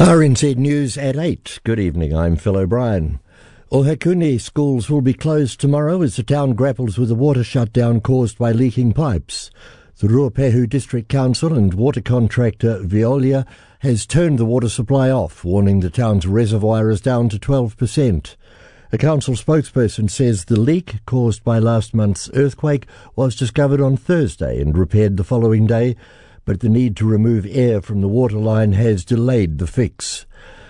RNZ News at 8. Good evening, I'm Phil O'Brien. Ohakune schools will be closed tomorrow as the town grapples with a water shutdown caused by leaking pipes. The Ruapehu District Council and water contractor Veolia has turned the water supply off, warning the town's reservoir is down to 12%. A council spokesperson says the leak caused by last month's earthquake was discovered on Thursday and repaired the following day, but the need to remove air from the water line has delayed the fix.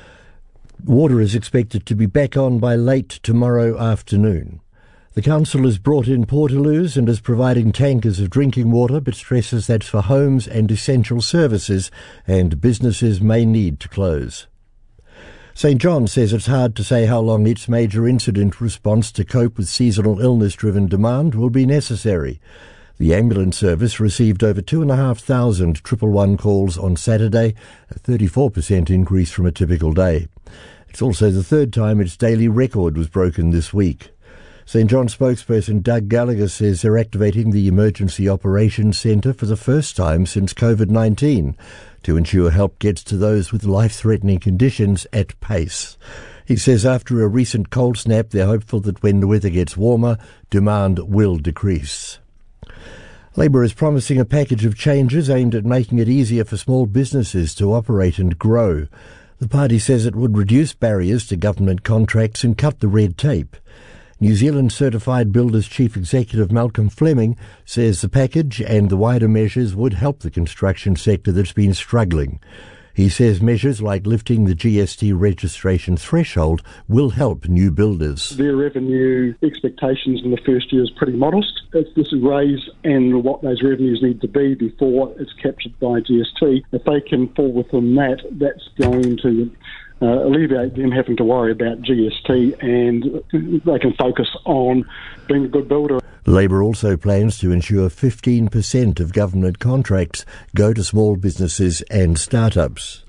Water is expected to be back on by late tomorrow afternoon. The council has brought in portaloos and is providing tankers of drinking water, but stresses that's for homes and essential services, and businesses may need to close. St John says it's hard to say how long its major incident response to cope with seasonal illness-driven demand will be necessary. The ambulance service received over 2,500 111 calls on Saturday, a 34% increase from a typical day. It's also the third time its daily record was broken this week. St John spokesperson Doug Gallagher says they're activating the Emergency Operations Centre for the first time since COVID-19 to ensure help gets to those with life-threatening conditions at pace. He says after a recent cold snap, they're hopeful that when the weather gets warmer, demand will decrease. Labor is promising a package of changes aimed at making it easier for small businesses to operate and grow. The party says it would reduce barriers to government contracts and cut the red tape. New Zealand Certified Builders Chief Executive Malcolm Fleming says the package and the wider measures would help the construction sector that's been struggling. He says measures like lifting the GST registration threshold will help new builders. Their revenue expectations in the first year is pretty modest. If this is raised and what those revenues need to be before it's captured by GST, if they can fall within that, that's going to alleviate them having to worry about GST, and they can focus on being a good builder. Labor also plans to ensure 15% of government contracts go to small businesses and startups.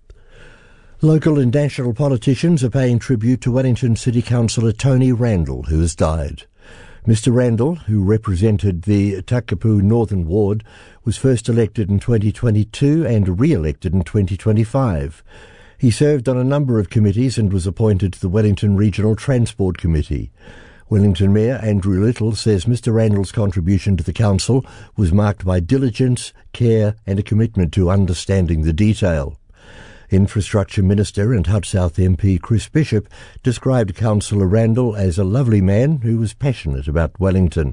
Local and national politicians are paying tribute to Wellington City Councillor Tony Randall, who has died. Mr Randall, who represented the Takapu Northern Ward, was first elected in 2022 and re-elected in 2025. He served on a number of committees and was appointed to the Wellington Regional Transport Committee. Wellington Mayor Andrew Little says Mr Randall's contribution to the council was marked by diligence, care and a commitment to understanding the detail. Infrastructure Minister and Hutt South MP Chris Bishop described Councillor Randall as a lovely man who was passionate about Wellington.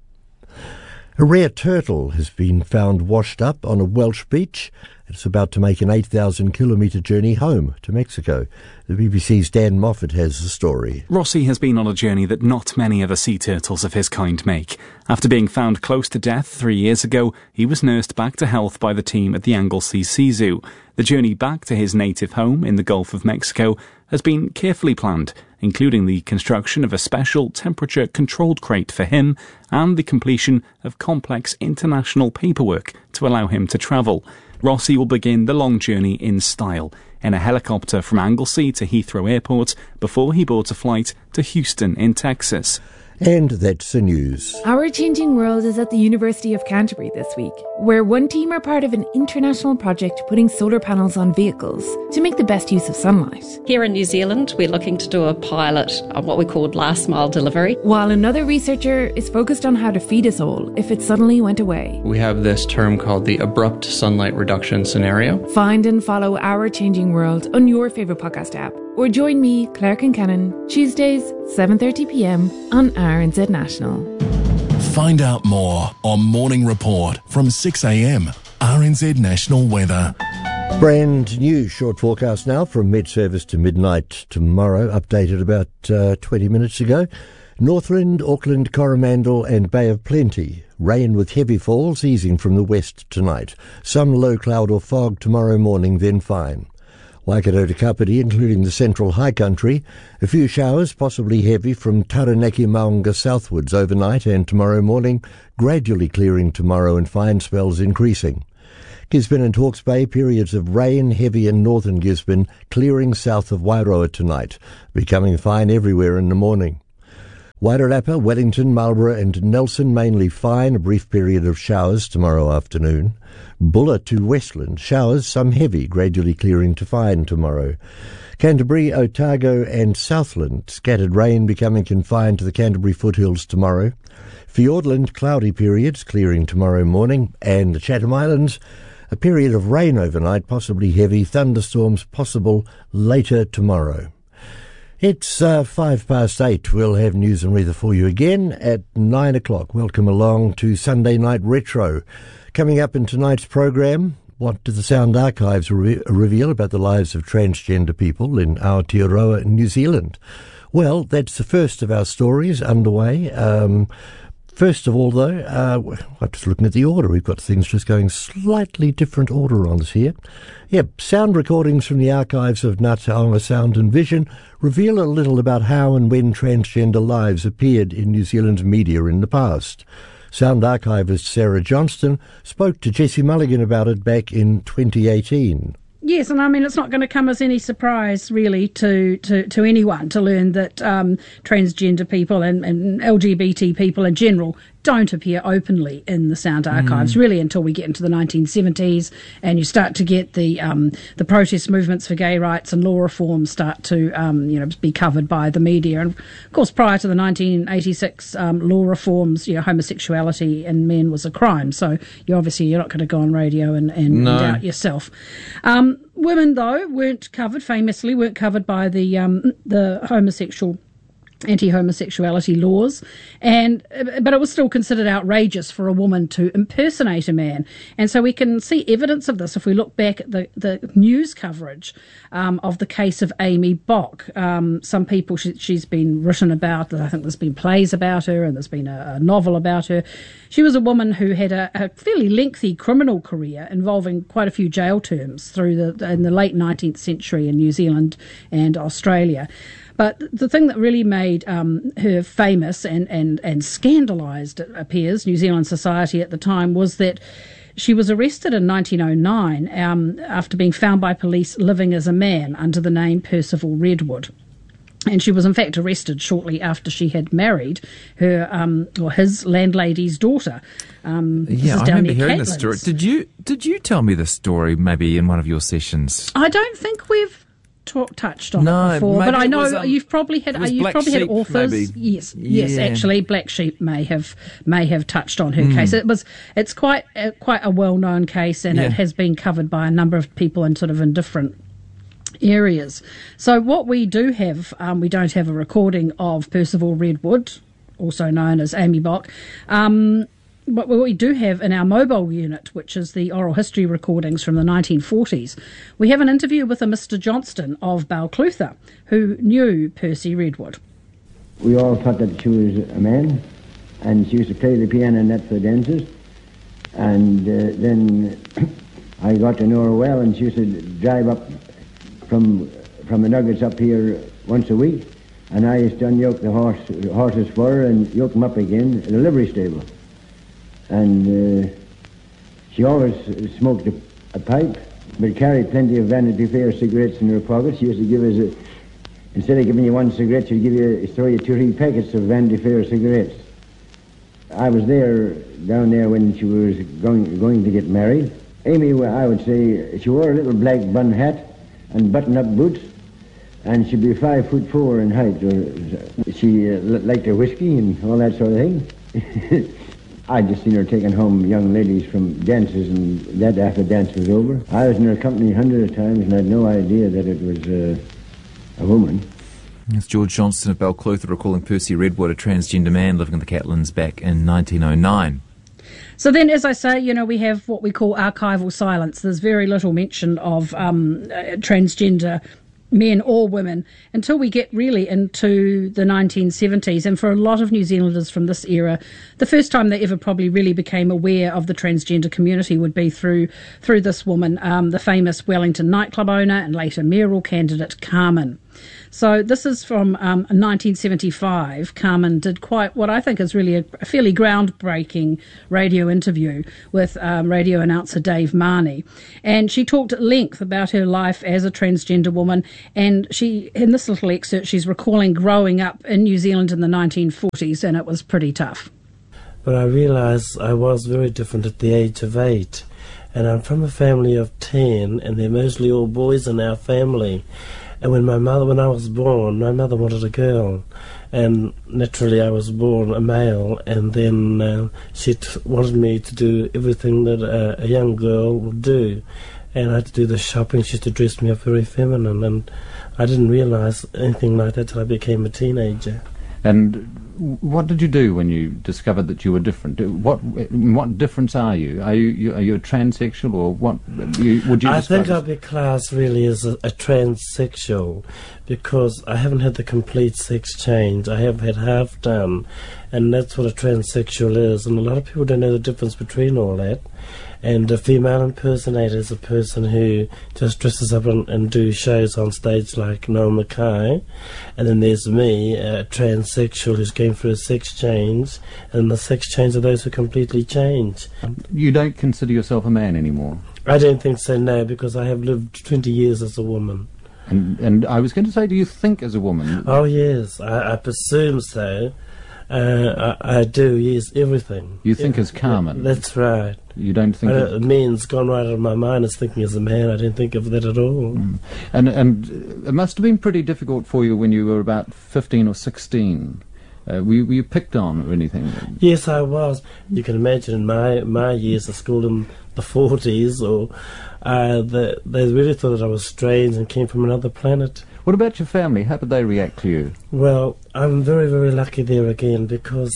A rare turtle has been found washed up on a Welsh beach. It's about to make an 8,000-kilometre journey home to Mexico. The BBC's Dan Moffat has the story. Rossi has been on a journey that not many other sea turtles of his kind make. After being found close to death 3 years ago, he was nursed back to health by the team at the Anglesey Sea Zoo. The journey back to his native home in the Gulf of Mexico has been carefully planned, including the construction of a special temperature-controlled crate for him and the completion of complex international paperwork to allow him to travel. Rossi will begin the long journey in style, in a helicopter from Anglesey to Heathrow Airport before he boards a flight to Houston in Texas. And that's the news. Our Changing World is at the University of Canterbury this week, where one team are part of an international project putting solar panels on vehicles to make the best use of sunlight. Here in New Zealand, we're looking to do a pilot on what we call last mile delivery. While another researcher is focused on how to feed us all if it suddenly went away. We have this term called the abrupt sunlight reduction scenario. Find and follow Our Changing World on your favourite podcast app. Or join me, Claire Kincannon, Tuesdays, 7:30pm on RNZ National. Find out more on Morning Report from 6am, RNZ National Weather. Brand new short forecast now from mid-service to midnight tomorrow, updated about 20 minutes ago. Northland, Auckland, Coromandel and Bay of Plenty. Rain with heavy falls easing from the west tonight. Some low cloud or fog tomorrow morning, then fine. Waikato to Kapiti, including the central high country. A few showers, possibly heavy, from Taranaki-Maunga southwards overnight and tomorrow morning, gradually clearing tomorrow and fine spells increasing. Gisborne and Hawke's Bay, periods of rain, heavy in northern Gisborne, clearing south of Wairoa tonight, becoming fine everywhere in the morning. Wairarapa, Wellington, Marlborough and Nelson mainly fine, a brief period of showers tomorrow afternoon. Bulla to Westland, showers, some heavy, gradually clearing to fine tomorrow. Canterbury, Otago and Southland, scattered rain becoming confined to the Canterbury foothills tomorrow. Fiordland, cloudy periods, clearing tomorrow morning. And the Chatham Islands, a period of rain overnight, possibly heavy, thunderstorms possible later tomorrow. It's 8:05. We'll have news and weather for you again at 9 o'clock. Welcome along to Sunday Night Retro. Coming up in tonight's program, what do the Sound Archives reveal about the lives of transgender people in Aotearoa in New Zealand? Well, that's the first of our stories underway. First of all, though, I'm just looking at the order. We've got things just going slightly different order on us here. Yep, sound recordings from the archives of Ngā Taonga Sound and Vision reveal a little about how and when transgender lives appeared in New Zealand's media in the past. Sound archivist Sarah Johnston spoke to Jessie Mulligan about it back in 2018. Yes, and I mean, it's not going to come as any surprise, really, to anyone to learn that transgender people and LGBT people in general don't appear openly in the sound archives, really, until we get into the 1970s and you start to get the protest movements for gay rights and law reform start to be covered by the media. And of course, prior to the 1986 law reforms, homosexuality in men was a crime. So you're not going to go on radio and out yourself. Women, though, weren't covered by the homosexual anti-homosexuality laws, but it was still considered outrageous for a woman to impersonate a man. And so we can see evidence of this if we look back at the news coverage of the case of Amy Bock. Some people, she's been written about. I think there's been plays about her and there's been a novel about her. She was a woman who had a fairly lengthy criminal career involving quite a few jail terms in the late 19th century in New Zealand and Australia. But the thing that really made her famous and scandalised, it appears, New Zealand society at the time was that she was arrested in 1909 after being found by police living as a man under the name Percival Redwood. And she was in fact arrested shortly after she had married his landlady's daughter. I remember hearing this story. Did you tell me this story maybe in one of your sessions? I don't think we've touched on it before, but I know you've probably had authors. Maybe. Yes. Actually, Black Sheep may have touched on her case. It's quite a well-known case, and it has been covered by a number of people in different areas. So what we do have, we don't have a recording of Percival Redwood, also known as Amy Bock. But what we do have in our mobile unit, which is the oral history recordings from the 1940s, we have an interview with a Mr. Johnston of Balclutha, who knew Percy Redwood. We all thought that she was a man, and she used to play the piano and that for the dances. And then I got to know her well, and she used to drive up from the Nuggets up here once a week, and I used to unyoke the horses for her and yoke them up again at a livery stable. And she always smoked a pipe, but carried plenty of Vanity Fair cigarettes in her pocket. She used to give us instead of giving you one cigarette, she'd throw you 2 or 3 packets of Vanity Fair cigarettes. I was down there when she was going to get married. Amy, I would say, she wore a little black bun hat and button-up boots, and she'd be 5'4" in height. She liked her whiskey and all that sort of thing. I'd just seen her taking home young ladies from dances, and that after the dance was over. I was in her company hundreds of times, and I had no idea that it was a woman. It's George Johnston of Balclutha recalling Percy Redwood, a transgender man living in the Catlins back in 1909. So then, as I say, we have what we call archival silence. There's very little mention of transgender men or women until we get really into the 1970s. And for a lot of New Zealanders from this era, the first time they ever probably really became aware of the transgender community would be through this woman, the famous Wellington nightclub owner and later mayoral candidate Carmen. So this is from 1975. Carmen did quite what I think is really a fairly groundbreaking radio interview with radio announcer Dave Marnie. And she talked at length about her life as a transgender woman. And she, in this little excerpt, she's recalling growing up in New Zealand in the 1940s, and it was pretty tough. But I realised I was very different at the age of 8. And I'm from a family of 10, and they're mostly all boys in our family. And when I was born, my mother wanted a girl, and naturally I was born a male. And then she wanted me to do everything that a young girl would do, and I had to do the shopping. She used to dress me up very feminine, and I didn't realise anything like that till I became a teenager. And what did you do when you discovered that you were different? What difference are you? Are you a transsexual, or what would you? I think I'll be classed really as a transsexual, because I haven't had the complete sex change. I have had half done, and that's what a transsexual is. And a lot of people don't know the difference between all that. And a female impersonator is a person who just dresses up and do shows on stage like Noel Mackay. And then there's me, a transsexual who's going through a sex change. And the sex change are those who completely change. You don't consider yourself a man anymore? I don't think so, no, because I have lived 20 years as a woman. And I was going to say, do you think as a woman? Oh, yes, I presume so. I do, yes, everything. You think as Carmen? That's right. You don't think... A man's gone right out of my mind as thinking as a man. I don't think of that at all. Mm. And it must have been pretty difficult for you when you were about 15 or 16. Were you picked on or anything? Yes, I was. You can imagine in my years of school in the 40s, or they really thought that I was strange and came from another planet. What about your family? How did they react to you? Well, I'm very, very lucky there again, because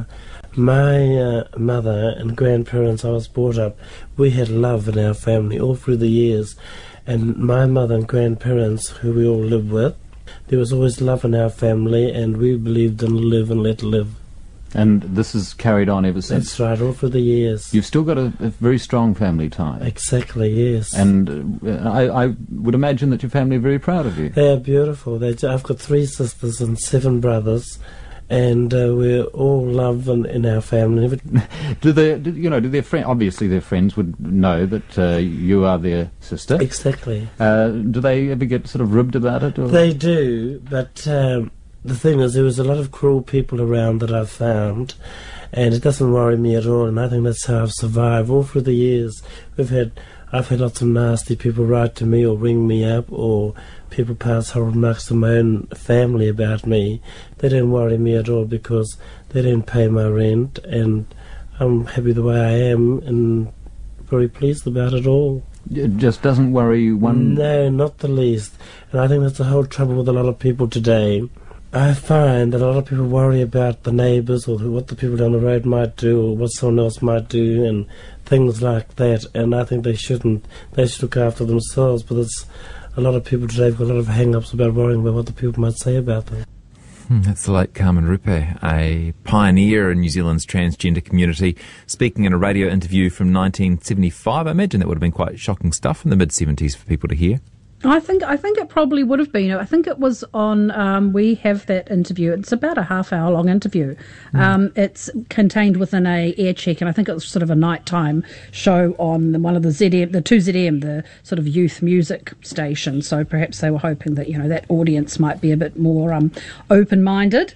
my mother and grandparents, I was brought up, we had love in our family all through the years. And my mother and grandparents, who we all lived with, there was always love in our family, and we believed in live and let live. And this has carried on ever since? That's right, all through the years. You've still got a very strong family tie. Exactly, yes. And I would imagine that your family are very proud of you. They are beautiful. I've got 3 sisters and 7 brothers, and we're all love in our family. Do their friends, obviously their friends would know that you are their sister? Exactly. Do they ever get sort of ribbed about it? Or? They do, but... the thing is, there was a lot of cruel people around that I've found, and it doesn't worry me at all, and I think that's how I've survived all through the years. I've had lots of nasty people write to me or ring me up, or people pass horrible remarks to my own family about me. They don't worry me at all, because they don't pay my rent, and I'm happy the way I am and very pleased about it all. It just doesn't worry you one... No, not the least. And I think that's the whole trouble with a lot of people today. I find that a lot of people worry about the neighbours, or what the people down the road might do, or what someone else might do, and things like that. And I think they shouldn't. They should look after themselves. But it's a lot of people today have got a lot of hang-ups about worrying about what the people might say about them. That's the late Carmen Rupe, a pioneer in New Zealand's transgender community, speaking in a radio interview from 1975. I imagine that would have been quite shocking stuff in the mid-70s for people to hear. I think it probably would have been. I think it was on, we have that interview. It's about a half-hour long interview. It's contained within a air check, and I think it was sort of a nighttime show on one of the ZM, the 2ZM, the sort of youth music station. So perhaps they were hoping that, that audience might be a bit more open-minded.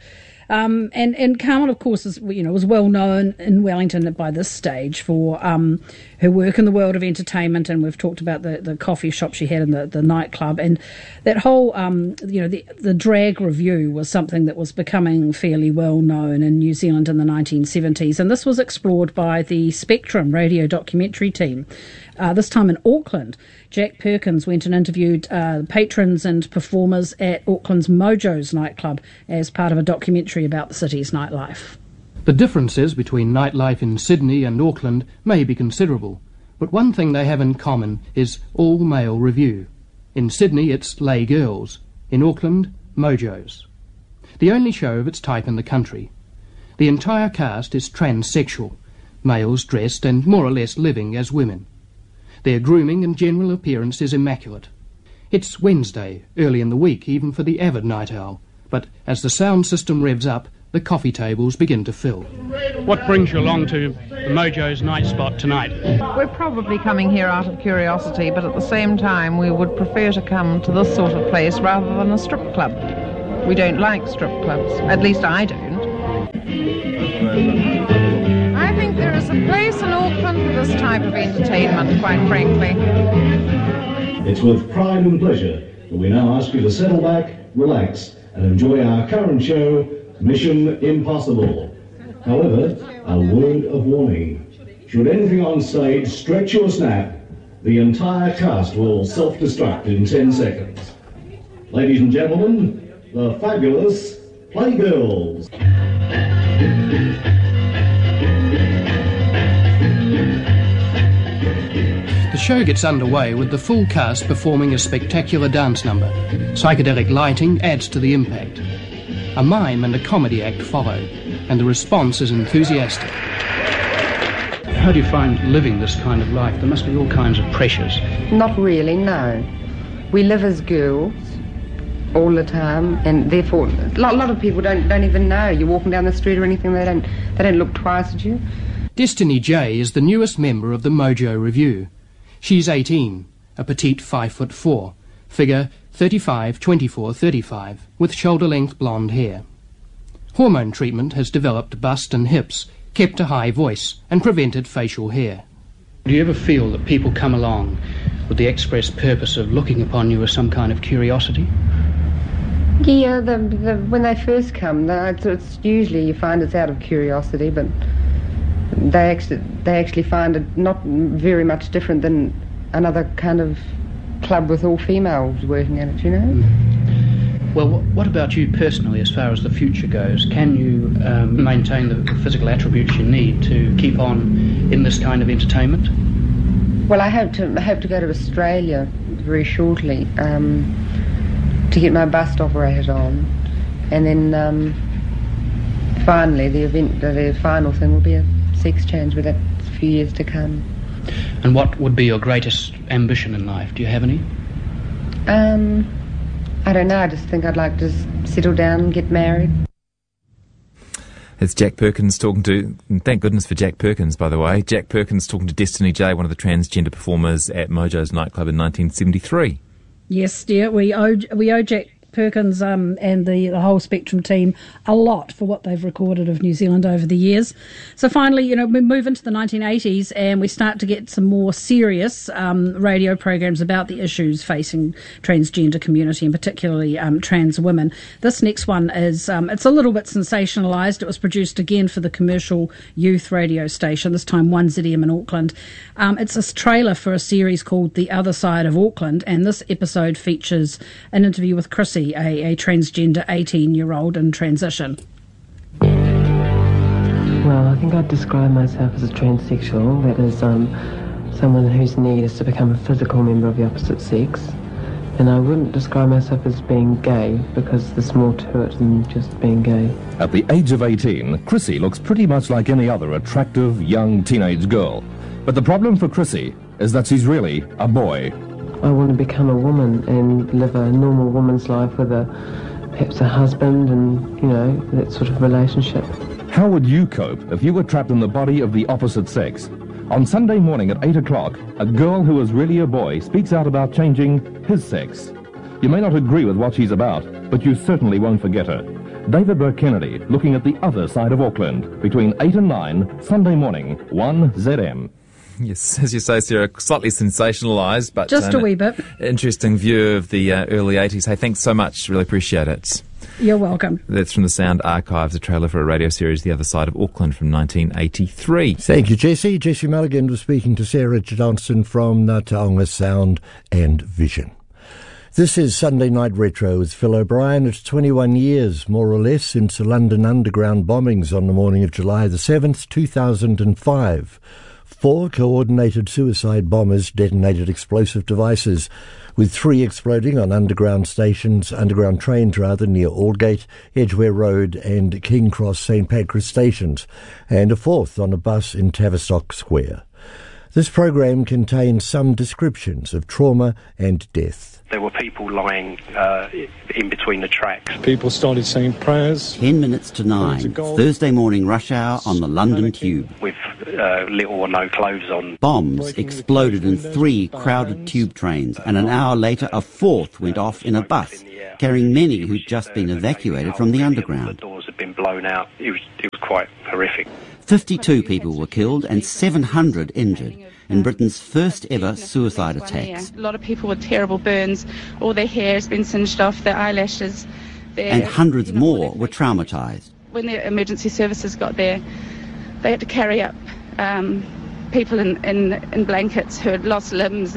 And Carmen, of course, was well known in Wellington by this stage for her work in the world of entertainment, and we've talked about the coffee shop she had in the nightclub, and that whole the drag review was something that was becoming fairly well known in New Zealand in the 1970s, and this was explored by the Spectrum radio documentary team. This time in Auckland, Jack Perkins went and interviewed patrons and performers at Auckland's Mojo's nightclub as part of a documentary about the city's nightlife. The differences between nightlife in Sydney and Auckland may be considerable, but one thing they have in common is all-male review. In Sydney it's Lay Girls, in Auckland, Mojo's. The only show of its type in the country. The entire cast is transsexual, males dressed and more or less living as women. Their grooming and general appearance is immaculate. It's Wednesday, early in the week, even for the avid night owl. But as the sound system revs up, the coffee tables begin to fill. What brings you along to the Mojo's night spot tonight? We're probably coming here out of curiosity, but at the same time we would prefer to come to this sort of place rather than a strip club. We don't like strip clubs. At least I don't. I think there is a place in Auckland for this type of entertainment, quite frankly. It's with pride and pleasure that we now ask you to settle back, relax, and enjoy our current show, Mission Impossible. However, a word of warning. Should anything on stage stretch or snap, the entire cast will self-destruct in 10 seconds. Ladies and gentlemen, the fabulous Playgirls. The show gets underway with the full cast performing a spectacular dance number. Psychedelic lighting adds to the impact. A mime and a comedy act follow, and the response is enthusiastic. How do you find living this kind of life? There must be all kinds of pressures. Not really, no. We live as girls all the time, and therefore a lot of people don't even know. You're walking down the street or anything, they don't look twice at you. Destiny J is the newest member of the Mojo Revue. She's 18, a petite 5'4", figure 35, 24, 35, with shoulder-length blonde hair. Hormone treatment has developed bust and hips, kept a high voice, and prevented facial hair. Do you ever feel that people come along with the express purpose of looking upon you as some kind of curiosity? Yeah, when they first come, it's usually you find it's out of curiosity, but they actually find it not very much different than another kind of club with all females working in it, you know? Well, what about you personally as far as the future goes? Can you maintain the physical attributes you need to keep on in this kind of entertainment? Well, I hope to go to Australia very shortly to get my bust operated on, and then finally the final thing will be a sex change, but that's a few years to come. And what would be your greatest ambition in life? Do you have any? I don't know. I just think I'd like to settle down and get married. It's Jack Perkins talking to, and thank goodness for Jack Perkins, by the way. Jack Perkins talking to Destiny J, one of the transgender performers at Mojo's nightclub in 1973. Yes, dear, we owe Jack Perkins and the whole Spectrum team a lot for what they've recorded of New Zealand over the years. So finally, we move into the 1980s and we start to get some more serious radio programs about the issues facing transgender community and particularly trans women. This next one is it's a little bit sensationalised. It was produced again for the commercial youth radio station, this time 1ZM in Auckland. It's a trailer for a series called The Other Side of Auckland, and this episode features an interview with Chrissy, a transgender 18-year-old in transition. Well, I think I'd describe myself as a transsexual, that is, someone whose need is to become a physical member of the opposite sex. And I wouldn't describe myself as being gay, because there's more to it than just being gay. At the age of 18, Chrissy looks pretty much like any other attractive young teenage girl. But the problem for Chrissy is that she's really a boy. I want to become a woman and live a normal woman's life with perhaps a husband and, that sort of relationship. How would you cope if you were trapped in the body of the opposite sex? On Sunday morning at 8 o'clock, a girl who is really a boy speaks out about changing his sex. You may not agree with what she's about, but you certainly won't forget her. David Burke Kennedy, looking at the other side of Auckland, between 8 and 9, Sunday morning, 1ZM. Yes, as you say, Sarah, slightly sensationalised, but just a wee bit. Interesting view of the early 80s. Hey, thanks so much. Really appreciate it. You're welcome. That's from the Sound Archives, a trailer for a radio series, The Other Side of Auckland, from 1983. Thank you, Jesse. Jesse Mulligan was speaking to Sarah Johnson from Ngā Taonga Sound and Vision. This is Sunday Night Retro with Phil O'Brien. It's 21 years, more or less, since the London Underground bombings on the morning of July the 7th, 2005. 4 coordinated suicide bombers detonated explosive devices, with 3 exploding on underground trains near Aldgate, Edgware Road and King Cross St Pancras stations, and a 4th on a bus in Tavistock Square. This program contains some descriptions of trauma and death. There were people lying in between the tracks. People started saying prayers. 10 minutes to 9, Thursday morning rush hour on the London Tube. With little or no clothes on. Bombs exploded in 3 crowded tube trains, and an hour later a 4th went off in a bus, carrying many who'd just been evacuated from the underground. The doors had been blown out. It was quite horrific. 52 people were killed and 700 injured in Britain's first ever suicide attacks. A lot of people with terrible burns, all their hair has been singed off, their eyelashes. And hundreds more were traumatised. When the emergency services got there, they had to carry up people in blankets who had lost limbs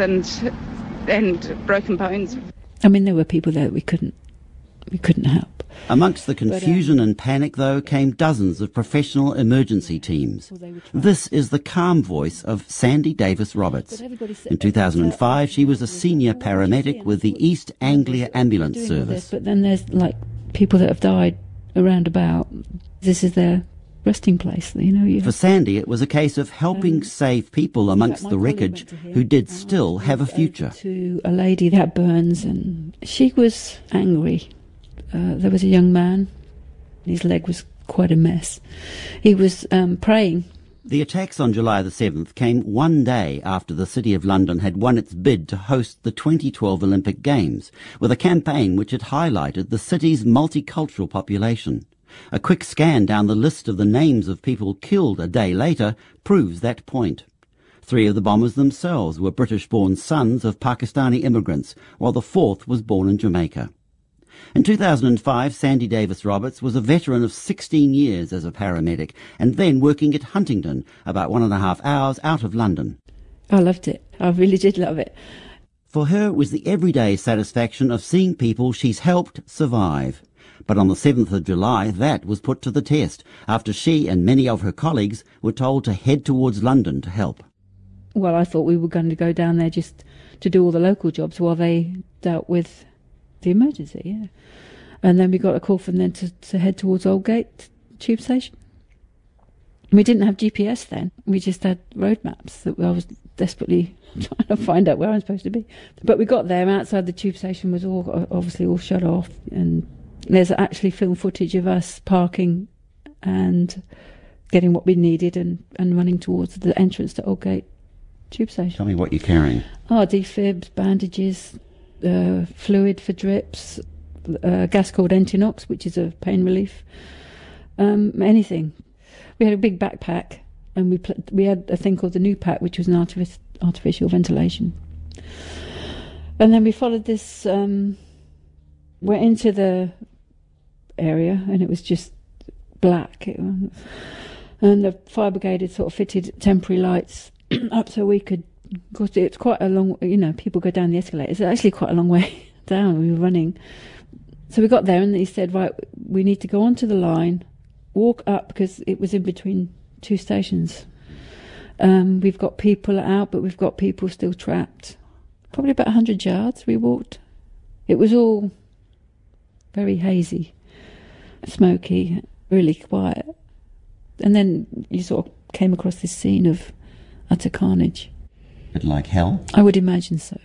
and broken bones. I mean, there were people there that we couldn't help. Amongst the confusion and panic, though, came dozens of professional emergency teams. This is the calm voice of Sandy Davis-Roberts. In 2005, she was a senior paramedic with the East Anglia Ambulance Service. But then there's, like, people that have died around about. This is their resting place, you know. For Sandy, it was a case of helping save people amongst the wreckage who did still have a future. To a lady that had burns, and she was angry. There was a young man. His leg was quite a mess. He was praying. The attacks on July the 7th came one day after the City of London had won its bid to host the 2012 Olympic Games, with a campaign which had highlighted the city's multicultural population. A quick scan down the list of the names of people killed a day later proves that point. 3 of the bombers themselves were British-born sons of Pakistani immigrants, while the 4th was born in Jamaica. In 2005, Sandy Davis-Roberts was a veteran of 16 years as a paramedic, and then working at Huntingdon, about 1.5 hours out of London. I loved it. I really did love it. For her, it was the everyday satisfaction of seeing people she's helped survive. But on the 7th of July, that was put to the test, after she and many of her colleagues were told to head towards London to help. Well, I thought we were going to go down there just to do all the local jobs while they dealt with the emergency, yeah. And then we got a call from them to head towards Aldgate tube station. We didn't have GPS then. We just had road maps that I was desperately trying to find out where I'm supposed to be. But we got there, outside the tube station was obviously all shut off, and there's actually film footage of us parking and getting what we needed and running towards the entrance to Aldgate tube station. Tell me what you're carrying. Defibs, bandages, fluid for drips, gas called Entinox, which is a pain relief, anything. We had a big backpack, and we had a thing called the new pack, which was an artificial ventilation. And then we followed this, went into the area, and it was just black. And the fire brigade had sort of fitted temporary lights up so we could, of course it's quite a long, people go down the escalators. It's actually quite a long way down. We were running. So we got there, and he said, right, we need to go onto the line, walk up, because it was in between 2 stations. We've got people out, but we've got people still trapped. Probably about 100 yards we walked. It was all very hazy, smoky, really quiet. And then you sort of came across this scene of utter carnage. A bit like hell? I would imagine so.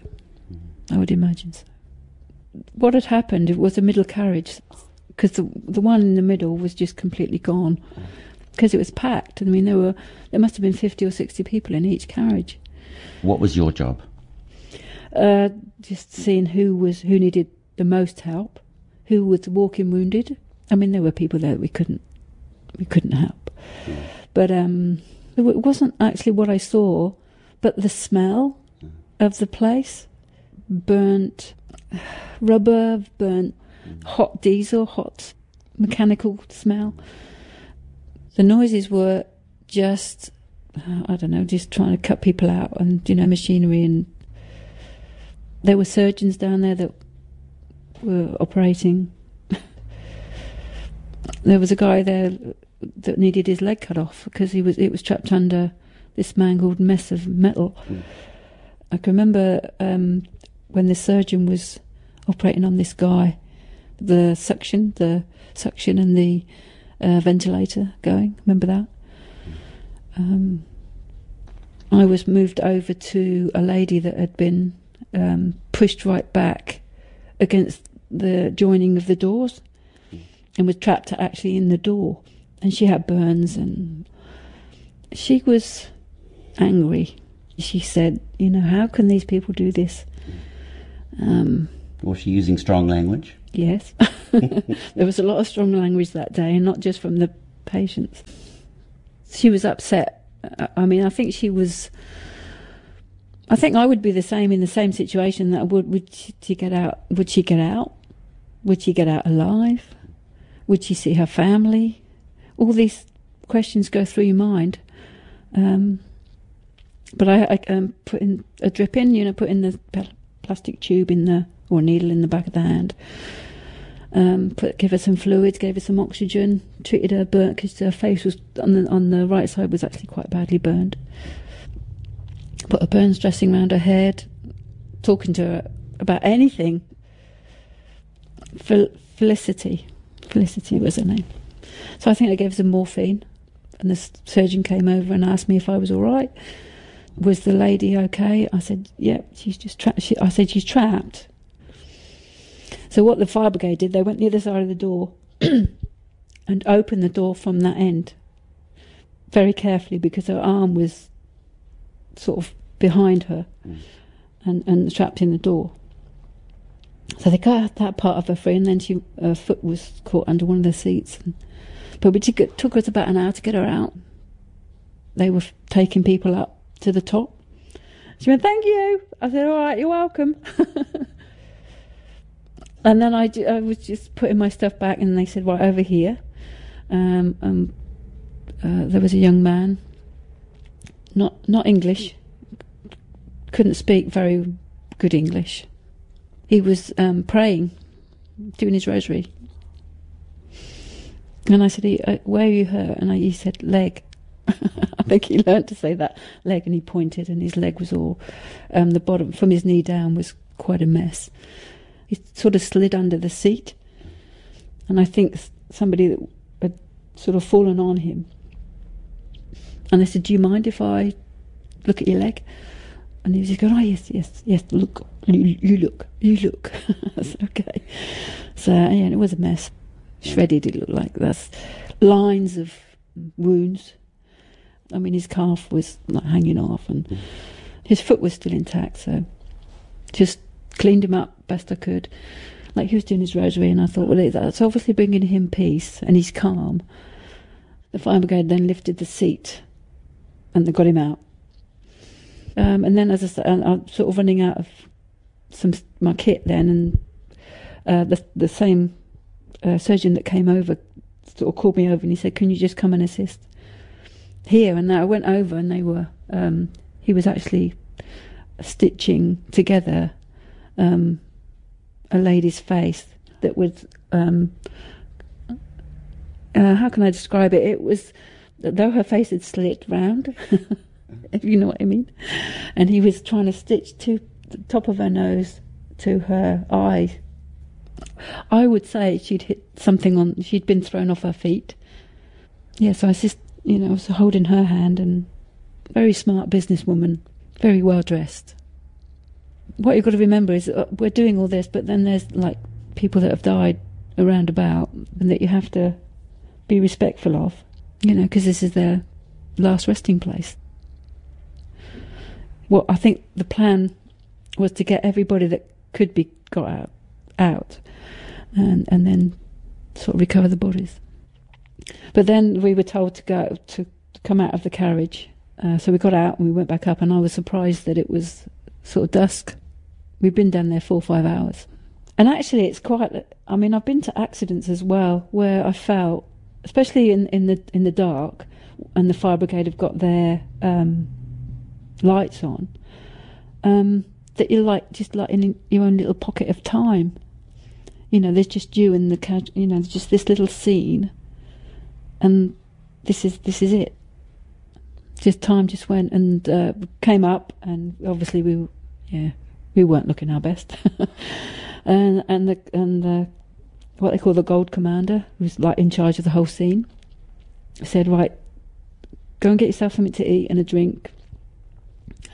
What had happened, it was a middle carriage, because the one in the middle was just completely gone, because it was packed. I mean, there must have been 50 or 60 people in each carriage. What was your job? Just seeing who needed the most help, who was walking wounded. I mean, there were people there that we couldn't help. But it wasn't actually what I saw, but the smell of the place. Burnt rubber, burnt hot diesel, hot mechanical smell. The noises were just, I don't know, just trying to cut people out, and, machinery. And there were surgeons down there that were operating. There was a guy there that needed his leg cut off because it was trapped under this mangled mess of metal. I can remember when the surgeon was operating on this guy, the suction and the ventilator going. Remember that? I was moved over to a lady that had been pushed right back against the joining of the doors and was trapped actually in the door. And she had burns and she was angry. She said, you know, how can these people do this? Was she using strong language? Yes. There was a lot of strong language that day, and not just from the patients. She was upset. I mean, I think she was... I think I would be the same in the same situation. That would she get out? Would she get out? Would she get out alive? Would she see her family? All these questions go through your mind. But I put in a drip in, you know, put in the plastic tube in the, or needle in the back of the hand. Give her some fluids, gave her some oxygen, treated her burn, because her face was on the right side was actually quite badly burned. Put a burns dressing around her head, talking to her about anything. Felicity was her name. So I think I gave her some morphine, and the surgeon came over and asked me if I was all right. Was the lady okay? I said, yep, she's just trapped. I said, she's trapped. So what the fire brigade did, they went the other side of the door and opened the door from that end very carefully, because her arm was sort of behind her and trapped in the door. So they got that part of her free, and then her foot was caught under one of the seats. But it took us about an hour to get her out. They were taking people up to the top. She went, thank you. I said, all right, you're welcome. And then I was just putting my stuff back, and they said, right, over here. There was a young man, not English, couldn't speak very good English. He was praying, doing his rosary. And I said, where are you hurt? And he said, leg. I think he learned to say that, leg, and he pointed, and his leg was all, the bottom, from his knee down, was quite a mess. He sort of slid under the seat, and I think somebody that had sort of fallen on him. And I said, do you mind if I look at your leg? And he was just going, oh, yes, look, you look. I said, okay. So, yeah, it was a mess. Shredded, it looked like. That's lines of wounds. I mean, his calf was like hanging off, and his foot was still intact, so just cleaned him up best I could. Like, he was doing his rosary, and I thought, well, that's obviously bringing him peace, and he's calm. The fire brigade then lifted the seat, and they got him out. And then, as I said, I'm sort of running out of my kit then, and the same surgeon that came over sort of called me over, and he said, can you just come and assist here? And I went over, and they were he was actually stitching together a lady's face that was how can I describe it? It was, though her face had slit round, if you know what I mean, and he was trying to stitch to the top of her nose to her eye. I would say she'd hit something she'd been thrown off her feet. Yeah, so I was holding her hand, and very smart businesswoman, very well dressed. What you've got to remember is we're doing all this, but then there's like people that have died around about, and that you have to be respectful of, because this is their last resting place. Well, I think the plan was to get everybody that could be got out, and then sort of recover the bodies. But then we were told to come out of the carriage, so we got out and we went back up, and I was surprised that it was sort of dusk. We've been down there 4 or 5 hours, and actually it's quite. I mean, I've been to accidents as well where I felt, especially in the dark, and the fire brigade have got their lights on, that you're just like in your own little pocket of time. There's just you and the carriage. There's just this little scene, and this is it. Just time just went, and came up, and obviously we weren't looking our best. and the what they call the Gold Commander, who's like in charge of the whole scene, said, right, go and get yourself something to eat and a drink,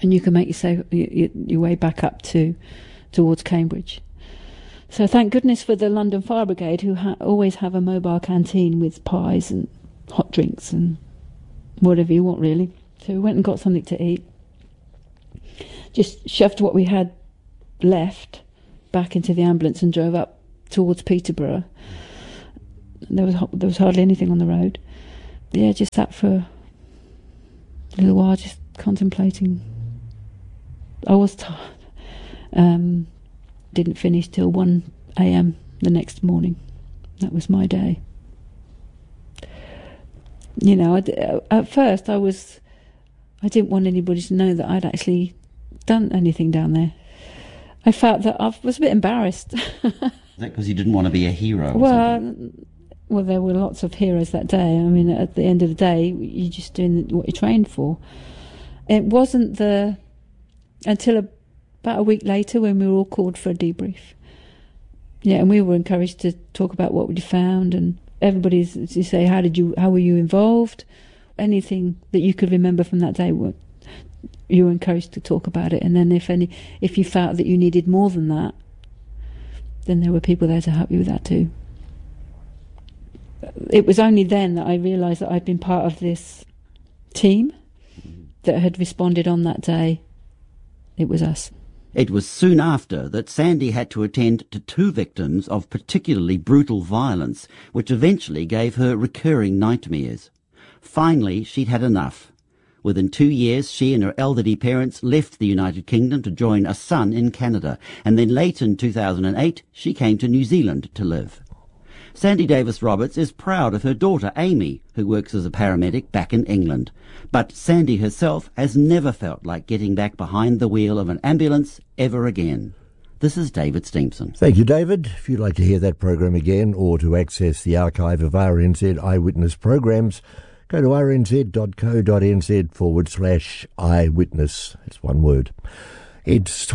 and you can make your way back up towards Cambridge. So thank goodness for the London Fire Brigade, who always have a mobile canteen with pies and hot drinks and whatever you want, really. So we went and got something to eat. Just shoved what we had left back into the ambulance and drove up towards Peterborough. There was hardly anything on the road. Yeah, just sat for a little while, just contemplating. I was tired. Didn't finish till 1 a.m. the next morning. That was my day. You know, at first I didn't want anybody to know that I'd actually done anything down there. I felt that I was a bit embarrassed. Is that because you didn't want to be a hero? Well, there were lots of heroes that day. I mean, at the end of the day, you're just doing what you're trained for. It wasn't until about a week later when we were all called for a debrief. Yeah, and we were encouraged to talk about what we'd found, and everybody's to say, how were you involved? Anything that you could remember from that day, you were encouraged to talk about it. And then if you felt that you needed more than that, then there were people there to help you with that too. It was only then that I realised that I'd been part of this team that had responded on that day. It was us. It was soon after that Sandy had to attend to 2 victims of particularly brutal violence, which eventually gave her recurring nightmares. Finally, she'd had enough. Within 2 years, she and her elderly parents left the United Kingdom to join a son in Canada, and then late in 2008, she came to New Zealand to live. Sandy Davis-Roberts is proud of her daughter, Amy, who works as a paramedic back in England. But Sandy herself has never felt like getting back behind the wheel of an ambulance ever again. This is David Steamson. Thank you, David. If you'd like to hear that program again or to access the archive of RNZ Eyewitness programs, go to rnz.co.nz/eyewitness. It's one word. It's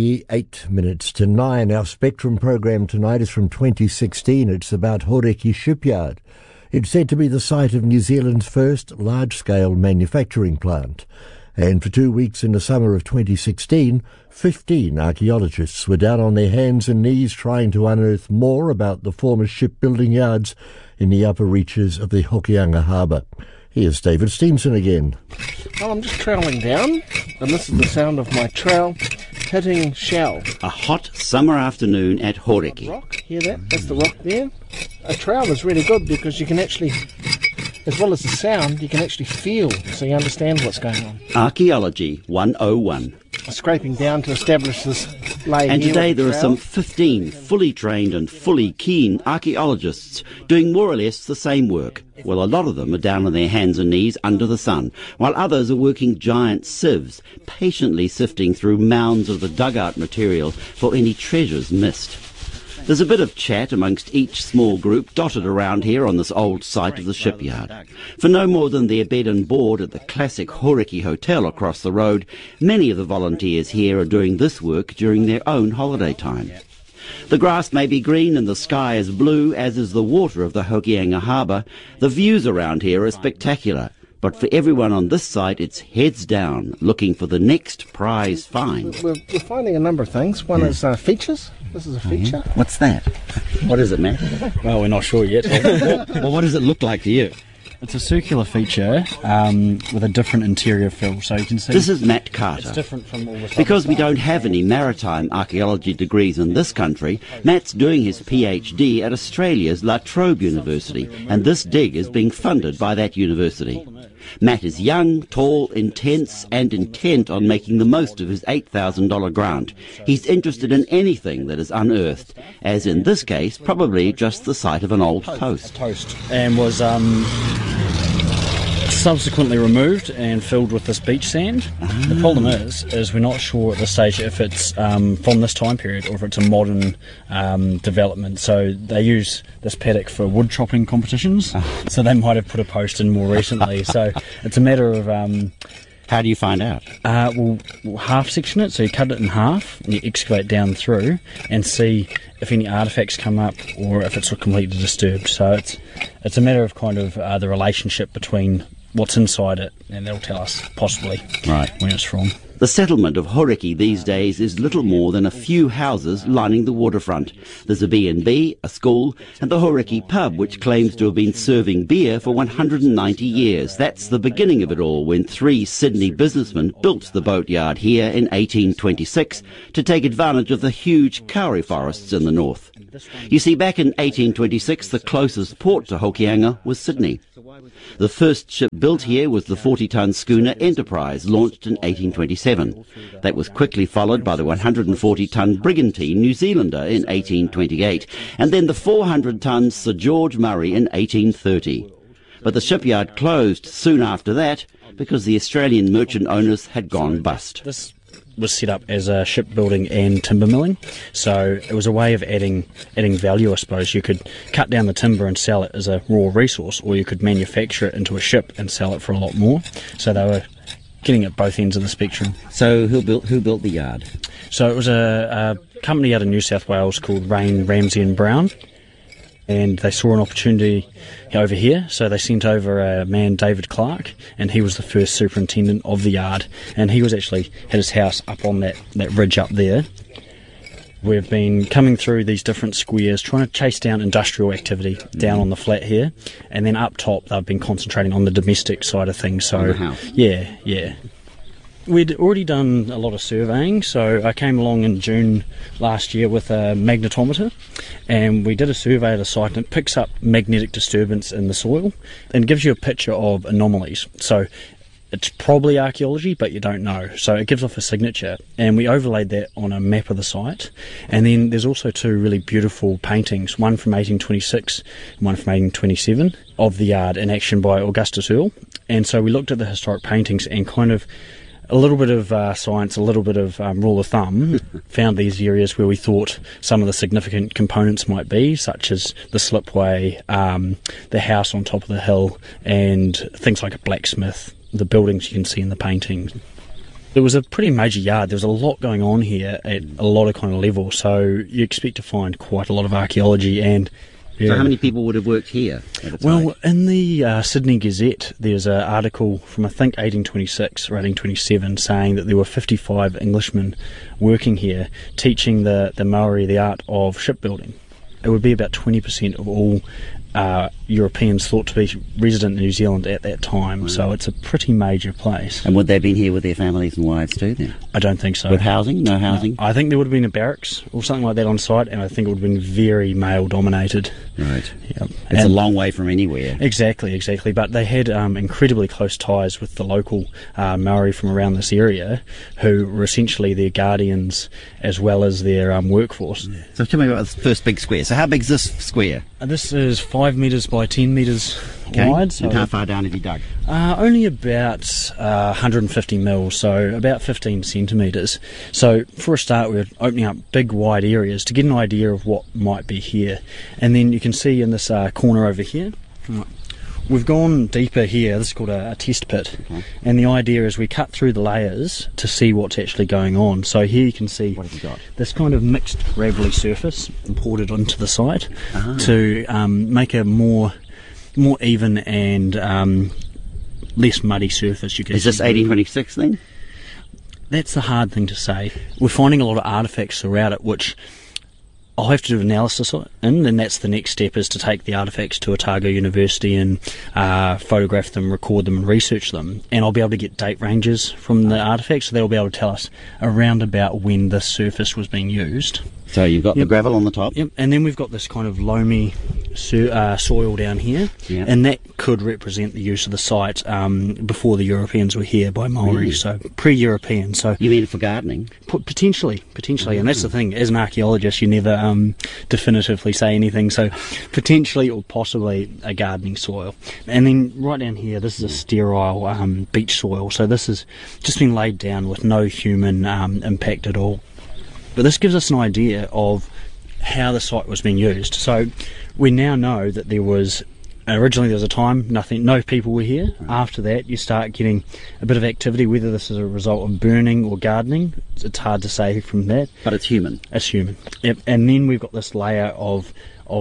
28 minutes to 9. Our Spectrum program tonight is from 2016. It's about Horeki Shipyard. It's said to be the site of New Zealand's first large-scale manufacturing plant. And for 2 weeks in the summer of 2016, 15 archaeologists were down on their hands and knees trying to unearth more about the former shipbuilding yards in the upper reaches of the Hokianga Harbour. Here's David Steamson again. Well, I'm just trowelling down, and this is the sound of my trowel hitting shell. A hot summer afternoon at Horeki. Rock, hear that? That's the rock there. A trowel is really good because you can actually, as well as the sound, you can actually feel, so you understand what's going on. Archaeology 101. Scraping down to establish this lay. And here today with the there are trowel. some 15 fully trained and fully keen archaeologists doing more or less the same work. Well, a lot of them are down on their hands and knees under the sun, while others are working giant sieves, patiently sifting through mounds of the dugout material for any treasures missed. There's a bit of chat amongst each small group dotted around here on this old site of the shipyard. For no more than their bed and board at the classic Horeki Hotel across the road, many of the volunteers here are doing this work during their own holiday time. The grass may be green and the sky is blue, as is the water of the Hokianga Harbour. The views around here are spectacular. But for everyone on this site, it's heads down, looking for the next prize find. We're finding a number of things. One is features. This is a feature. What's that? What is it, Matt? Well, we're not sure yet. Well, what does it look like to you? It's a circular feature with a different interior fill, so you can see... This is Matt Carter. It's different from all the... Because we don't have any maritime archaeology degrees in this country, Matt's doing his PhD at Australia's La Trobe University, and this dig is being funded by that university. Matt is young, tall, intense, and intent on making the most of his $8,000 grant. He's interested in anything that is unearthed, as in this case, probably just the site of an old post. And was subsequently removed and filled with this beach sand. The problem is we're not sure at this stage if it's from this time period or if it's a modern development. So they use this paddock for wood chopping competitions, so they might have put a post in more recently. So it's a matter of... how do you find out? We'll half section it, so you cut it in half and you excavate down through and see if any artefacts come up or if it's completely disturbed. So it's a matter of kind of the relationship between what's inside it, and that'll tell us possibly when it's from. The settlement of Hauriki these days is little more than a few houses lining the waterfront. There's a B&B, a school, and the Hauriki pub, which claims to have been serving beer for 190 years. That's the beginning of it all, when 3 Sydney businessmen built the boatyard here in 1826 to take advantage of the huge kauri forests in the north. You see, back in 1826, the closest port to Hokianga was Sydney. The first ship built here was the 40-ton schooner Enterprise, launched in 1827. That was quickly followed by the 140-ton brigantine New Zealander in 1828, and then the 400-ton Sir George Murray in 1830. But the shipyard closed soon after that because the Australian merchant owners had gone bust. This was set up as a shipbuilding and timber milling, so it was a way of adding value, I suppose. You could cut down the timber and sell it as a raw resource, or you could manufacture it into a ship and sell it for a lot more. So they were getting at both ends of the spectrum. So who built the yard? So it was a company out of New South Wales called Rain, Ramsey and Brown, and they saw an opportunity over here, so they sent over a man, David Clark, and he was the first superintendent of the yard, and he was actually had his house up on that ridge up there. We've been coming through these different squares trying to chase down industrial activity down on the flat here, and then up top they've been concentrating on the domestic side of things. So yeah. We'd already done a lot of surveying, so I came along in June last year with a magnetometer, and we did a survey of the site, and it picks up magnetic disturbance in the soil and gives you a picture of anomalies. So it's probably archaeology, but you don't know. So it gives off a signature, and we overlaid that on a map of the site. And then there's also 2 really beautiful paintings, one from 1826 and one from 1827, of the yard in action by Augustus Earle. And so we looked at the historic paintings and kind of a little bit of science, a little bit of rule of thumb, found these areas where we thought some of the significant components might be, such as the slipway, the house on top of the hill, and things like a blacksmith, the buildings you can see in the paintings. It was a pretty major yard. There was a lot going on here at a lot of kind of level, so you expect to find quite a lot of archaeology. And So how many people would have worked here at the time? Well, in the Sydney Gazette, there's an article from, I think, 1826 or 1827 saying that there were 55 Englishmen working here, teaching the Maori the art of shipbuilding. It would be about 20% of all Europeans thought to be resident in New Zealand at that time, Wow. so it's a pretty major place. And would they have been here with their families and wives too then? I don't think so. With housing? No housing? No. I think there would have been a barracks or something like that on site, and I think it would have been very male dominated. Right. Yep. It's a long way from anywhere. Exactly. But they had incredibly close ties with the local Maori from around this area, who were essentially their guardians as well as their workforce. So tell me about this first big square. So how big is this square? This is 5 metres by 10 metres wide. So and how far down have you dug? Only about 150 mils, so about 15 centimetres. So for a start, we're opening up big wide areas to get an idea of what might be here. And then you can see in this corner over here, we've gone deeper here. This is called a test pit. Okay. And the idea is we cut through the layers to see what's actually going on. So here you can see what have you got? This kind of mixed gravelly surface imported onto the site to make a more even and less muddy surface. You can Is this 1826 then? That's the hard thing to say. We're finding a lot of artefacts throughout it, which I'll have to do analysis on, and then that's the next step, is to take the artefacts to Otago University and photograph them, record them and research them, and I'll be able to get date ranges from the artefacts, so they'll be able to tell us around about when this surface was being used. So you've got the gravel on the top? Yep, and then we've got this kind of loamy soil down here, and that could represent the use of the site before the Europeans were here by Maori, so pre-European. So you mean for gardening? Potentially, and that's the thing. As an archaeologist, you never definitively say anything. So potentially or possibly a gardening soil. And then right down here, this is a sterile beach soil. So this has just been laid down with no human impact at all. But this gives us an idea of how the site was being used. So we now know that originally there was a time no people were here. After that you start getting a bit of activity, whether this is a result of burning or gardening, it's hard to say from that. But it's human. It's human. Yep. And then we've got this layer of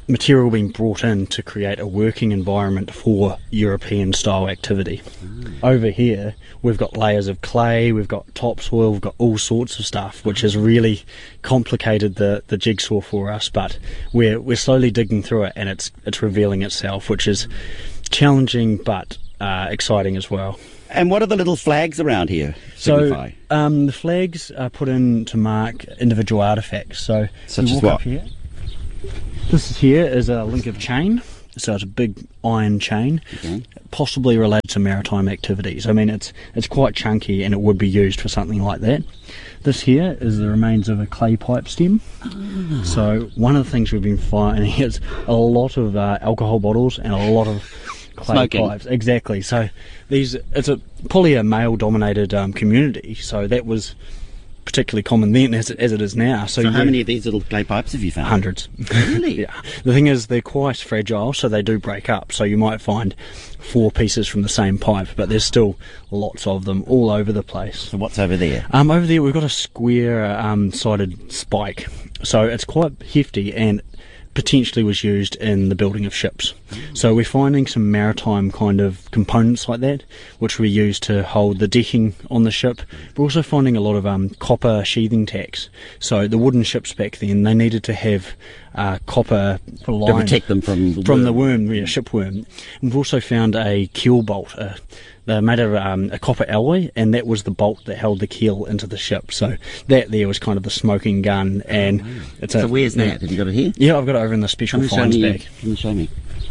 material being brought in to create a working environment for European style activity. Over here we've got layers of clay, we've got topsoil, we've got all sorts of stuff, which has really complicated the jigsaw for us, but we're slowly digging through it, and it's revealing itself, which is challenging but exciting as well. And what are the little flags around here signify? So the flags are put in to mark individual artefacts. So such as what? Up here. This here is a link of chain, so it's a big iron chain, possibly related to maritime activities. I mean, it's quite chunky, and it would be used for something like that. This here is the remains of a clay pipe stem. So one of the things we've been finding is a lot of alcohol bottles and a lot of clay smoking pipes. Exactly. So it's probably a male-dominated community. So that was particularly common then as it is now. So how many of these little clay pipes have you found? Hundreds. Really? Yeah. The thing is, they're quite fragile, so they do break up. So you might find 4 pieces from the same pipe, but there's still lots of them all over the place. So what's over there? Over there we've got a square sided spike. So it's quite hefty and potentially was used in the building of ships. So we're finding some maritime kind of components like that, which we use to hold the decking on the ship. We're also finding a lot of copper sheathing tacks. So the wooden ships back then, they needed to have copper line to protect them from the worm, shipworm. And we've also found a keel bolt. They're made of a copper alloy, and that was the bolt that held the keel into the ship. So that there was kind of the smoking gun. And it's so where's that? Have you got it here? Yeah, I've got it over in the special finds bag. Can you show me?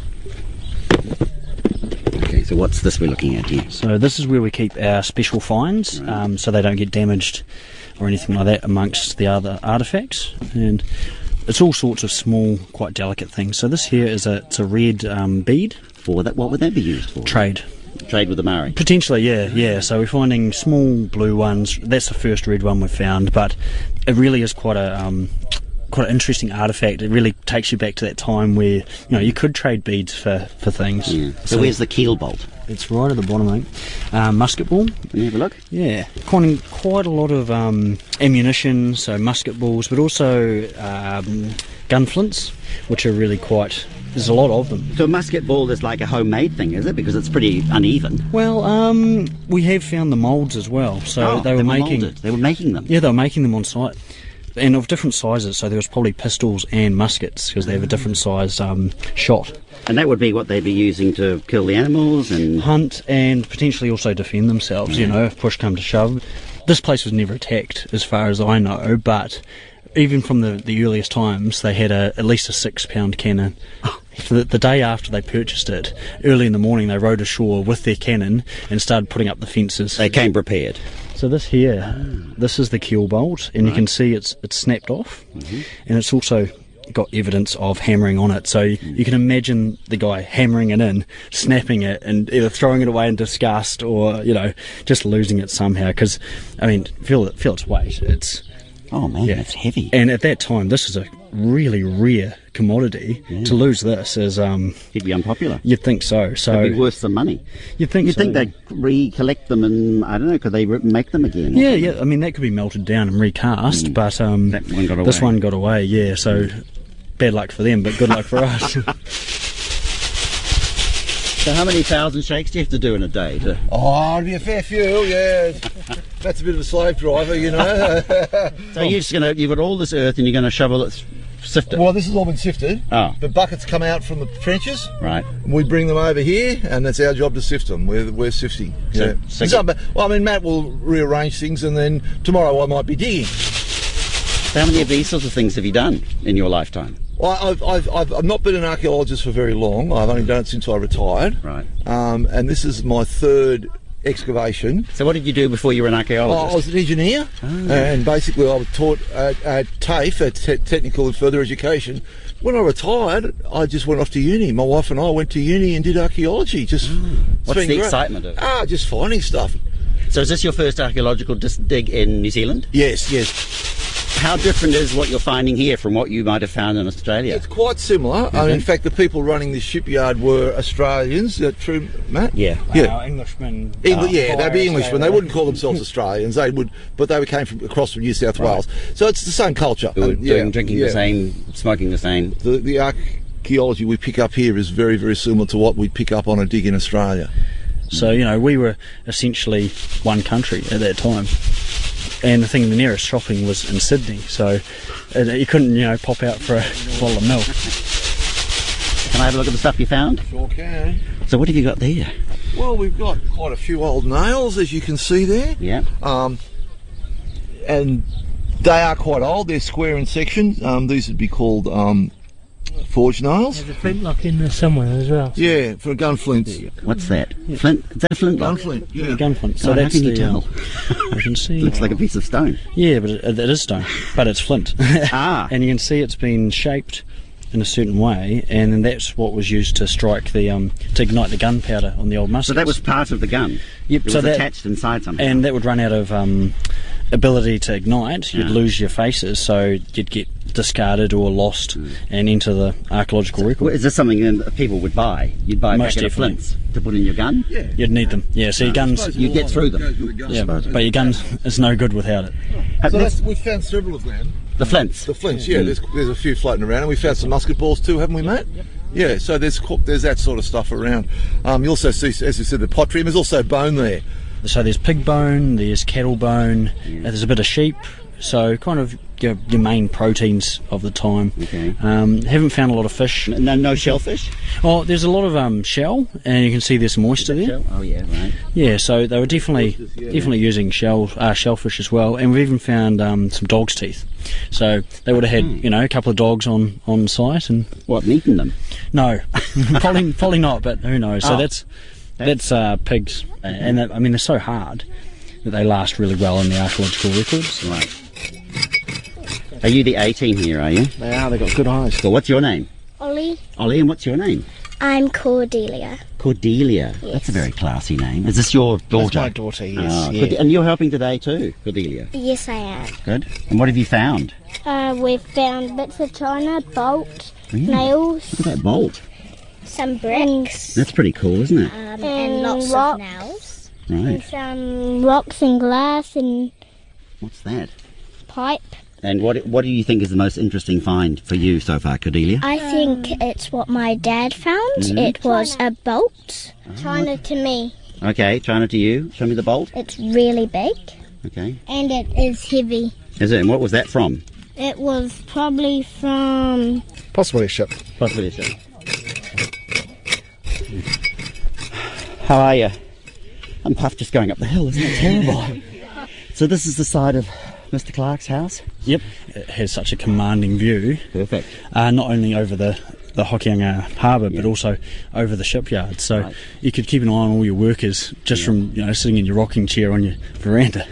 Okay, so what's this we're looking at here? So this is where we keep our special finds, so they don't get damaged or anything like that amongst the other artefacts. And it's all sorts of small, quite delicate things. So this here is it's a red bead. For that, what would that be used for? Trade with the Maori? Potentially, yeah. So we're finding small blue ones. That's the first red one we've found, but it really is quite an interesting artefact. It really takes you back to that time where you could trade beads for things. Yeah. So where's the keel bolt? It's right at the bottom, mate. Musket ball. Can you have a look? Yeah, quite a lot of ammunition, so musket balls, but also gun flints, which are really quite. There's a lot of them. So a musket ball is like a homemade thing, is it? Because it's pretty uneven. Well, we have found the moulds as well. So they were making them. Yeah, they were making them on site, and of different sizes. So there was probably pistols and muskets because they have a different size shot. And that would be what they'd be using to kill the animals and hunt, and potentially also defend themselves. If push come to shove. This place was never attacked, as far as I know, but. Even from the earliest times, they had at least a 6-pound cannon. The day after they purchased it, early in the morning, they rowed ashore with their cannon and started putting up the fences. They came prepared. So this here, this is the keel bolt, and you can see it's snapped off, and it's also got evidence of hammering on it. So you can imagine the guy hammering it in, snapping it, and either throwing it away in disgust or just losing it somehow. Because feel its weight. Oh man, that's heavy. And at that time, this is a really rare commodity. Yeah. To lose this is it'd be unpopular. You'd think so. So it'd be worth some money. You'd think they'd recollect them, and I don't know, could they make them again? Yeah. I mean, that could be melted down and recast, but that one got away. This one got away. Yeah. So bad luck for them, but good luck for us. So how many thousand shakes do you have to do in a day? It'd be a fair few, yeah. That's a bit of a slave driver, So you've got all this earth and you're going to shovel it, sift it? Well, this has all been sifted. Oh. The buckets come out from the trenches. Right. We bring them over here, and that's our job to sift them. We're sifting. Matt will rearrange things, and then tomorrow I might be digging. How many of these sorts of things have you done in your lifetime? Well, I've not been an archaeologist for very long. I've only done it since I retired. Right. And this is my third excavation. So what did you do before you were an archaeologist? I was an engineer, and basically I was taught at TAFE, at Technical and Further Education. When I retired, I just went off to uni. My wife and I went to uni and did archaeology. What's the excitement of it? Just finding stuff. So is this your first archaeological dig in New Zealand? Yes. How different is what you're finding here from what you might have found in Australia? It's quite similar. In fact, the people running this shipyard were Australians. True, Matt? Yeah. Englishmen. They'd be Englishmen. They wouldn't call themselves Australians. They would, but they came across from New South Wales. So it's the same culture. Drinking the same, smoking the same. The archaeology we pick up here is very, very similar to what we pick up on a dig in Australia. So, we were essentially one country at that time. And the nearest shopping was in Sydney, so you couldn't, pop out for a bottle of milk. Can I have a look at the stuff you found? Sure can. So what have you got there? Well, we've got quite a few old nails, as you can see there. Yeah. And they are quite old. They're square in section. These would be called forge nails. There's a flintlock in there somewhere as well. Yeah, for a gun flint. What's that? Flint? Is that a flintlock? Gun flint, yeah. Gun flint. So how can you tell? You can see. Looks like a piece of stone. Yeah, but it is stone, but it's flint. And you can see it's been shaped in a certain way, and then that's what was used to strike the to ignite the gunpowder on the old muskets. So that was part of the gun. Yep. It was attached inside somehow. And that would run out of ability to ignite. You'd lose your faces, so you'd get discarded or lost and enter the archaeological record. Well, is this something that people would buy? You'd buy a packet of flints to put in your gun? Yeah. You'd need them. Yeah, so your guns... You'd get through them. Yeah, but your gun is no good without it. So we've found several of them. The flints? The flints, yeah. There's a few floating around, and we found some musket balls too, haven't we, mate? Yep. Yeah, so there's that sort of stuff around. You also see, as you said, the pottery, and there's also bone there. So there's pig bone, there's cattle bone, there's a bit of sheep, so kind of your main proteins of the time. Okay. Haven't found a lot of fish. No shellfish? Oh, there's a lot of shell, and you can see there's some moisture there. Shell? Oh yeah, right. Yeah, so they were definitely using shellfish as well, and we've even found some dog's teeth. So they would have had, a couple of dogs on site, and what, eaten them? No, probably not, but who knows? So that's pigs, and they're so hard that they last really well in the archaeological records. Right. Are you the A team here, are you? They are, they've got good eyes. Well, what's your name? Ollie. Ollie, and what's your name? I'm Cordelia. Cordelia. Yes. That's a very classy name. Is this your daughter? That's my daughter, yes. Yeah. And you're helping today too, Cordelia? Yes, I am. Good. And what have you found? We've found bits of china, bolt, nails. Look at that bolt. Some bricks. That's pretty cool, isn't it? And lots of nails. Right. And some rocks and glass and... What's that? Pipe. And what do you think is the most interesting find for you so far, Cordelia? I think it's what my dad found. It was a bolt. China to me. Okay, China to you. Show me the bolt. It's really big. Okay. And it is heavy. Is it? And what was that from? It was probably from... Possibly a ship. Possibly a ship. How are you? I'm puffed just going up the hill, isn't it terrible? So this is the side of Mr. Clark's house? Yep. It has such a commanding view. Perfect. Not only over the Hokianga Harbour, but also over the shipyard. So you could keep an eye on all your workers just from sitting in your rocking chair on your veranda.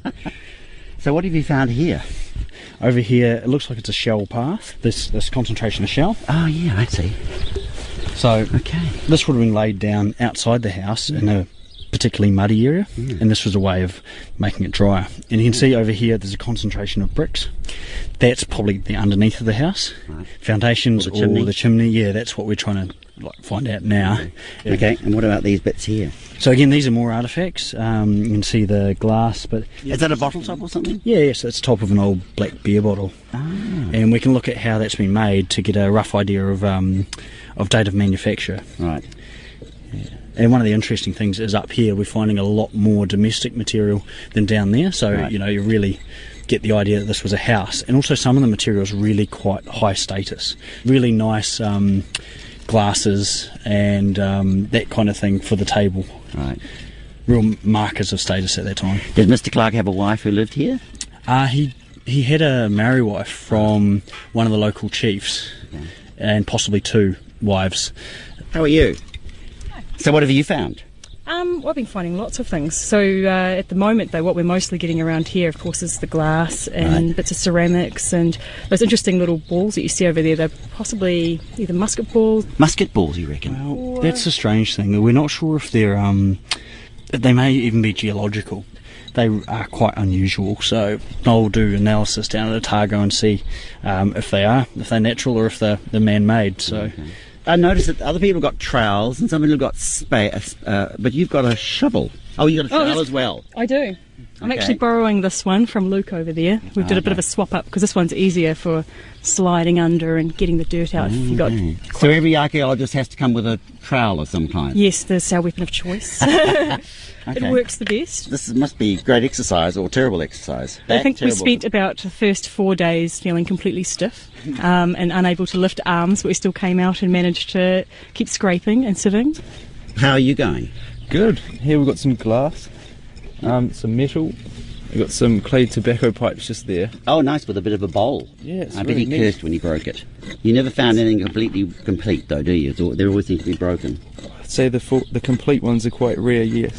So what have you found here? Over here, it looks like it's a shell path. This concentration of shell. Oh yeah, I see. So this would have been laid down outside the house in a particularly muddy area, and this was a way of making it drier. And you can see over here there's a concentration of bricks. That's probably the underneath of the house. Foundations or the chimney. Yeah, that's what we're trying to find out now. Okay, and what about these bits here? So again, these are more artefacts. You can see the glass, but... Is that a bottle top or something? Yeah, yes, it's top of an old black beer bottle. And we can look at how that's been made to get a rough idea of date of manufacture. Right. And one of the interesting things is up here we're finding a lot more domestic material than down there, so you really get the idea that this was a house. And also some of the materials really quite high status, really nice glasses and that kind of thing for the table. Right. Real markers of status at that time. Did Mr. Clark have a wife who lived here? He had a married wife from one of the local chiefs, and possibly two wives. How are you? So what have you found? Well, I've been finding lots of things. So at the moment, though, what we're mostly getting around here, of course, is the glass and bits of ceramics and those interesting little balls that you see over there. They're possibly either musket balls. Musket balls, you reckon? Well, that's a strange thing. We're not sure if they're... they may even be geological. They are quite unusual, so I'll do analysis down at Otago and see if they're natural or if they're man-made. So. I noticed that other people have got trowels and some people have got but you've got a shovel. Oh, you've got a trowel as well. I do. I'm actually borrowing this one from Luke over there. We did a bit of a swap up because this one's easier for sliding under and getting the dirt out. If you got So every archaeologist has to come with a trowel of some kind? Yes, that's our weapon of choice. It works the best. This must be great exercise or terrible exercise. I think we spent about the first 4 days feeling completely stiff and unable to lift arms, but we still came out and managed to keep scraping and sitting. How are you going? Good. Here we've got some glass, some metal. We've got some clay tobacco pipes just there. Oh, nice, with a bit of a bowl. Yeah, it's I bet he cursed when he broke it. You never found anything completely complete, though, do you? They always seem to be broken. I'd say the complete ones are quite rare, yes.